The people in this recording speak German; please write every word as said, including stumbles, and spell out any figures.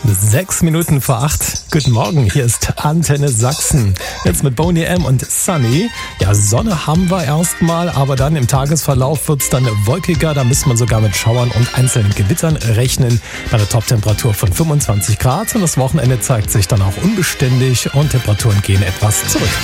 Sechs Minuten vor acht. Guten Morgen, hier ist Antenne Sachsen. Jetzt mit Boney M. und Sunny. Ja, Sonne haben wir erstmal, aber dann im Tagesverlauf wird es dann wolkiger. Da müsste man sogar mit Schauern und einzelnen Gewittern rechnen. Bei einer Toptemperatur von fünfundzwanzig Grad. Und das Wochenende zeigt sich dann auch unbeständig und Temperaturen gehen etwas zurück.